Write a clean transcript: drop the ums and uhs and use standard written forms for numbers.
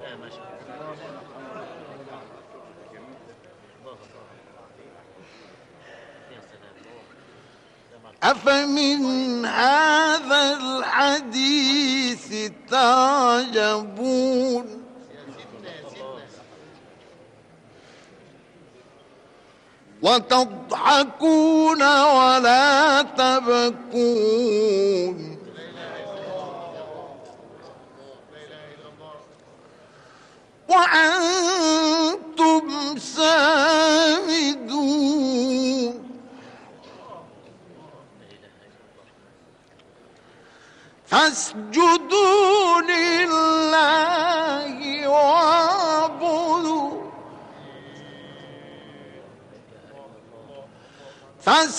أفمن هذا الحديث تعجبون وتضحكون ولا تبكون وأنتم سامدون فاسجدوا لله واعبدوا